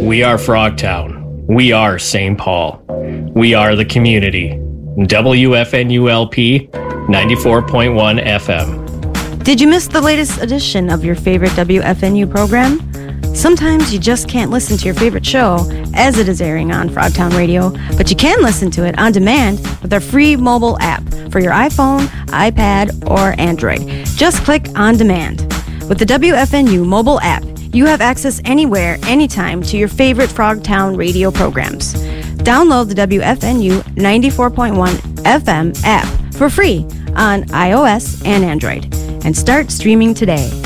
We are Frogtown. We are St. Paul. We are the community. WFNULP 94.1 FM. Did you miss the latest edition of your favorite WFNU program? Sometimes you just can't listen to your favorite show as it is airing on Frogtown Radio, but you can listen to it on demand with our free mobile app for your iPhone, iPad, or Android. Just click On Demand. With the WFNU mobile app, you have access anywhere, anytime to your favorite Frogtown radio programs. Download the WFNU 94.1 FM app for free on iOS and Android and start streaming today.